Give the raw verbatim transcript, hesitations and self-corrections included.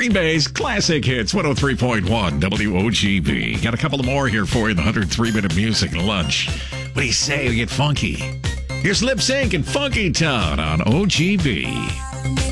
Green Bay's Classic Hits, one oh three point one W O G B. Got a couple of more here for you in the one hundred three minute music lunch. What do you say we get funky? Here's Lip Sync and Funky Town on O G B.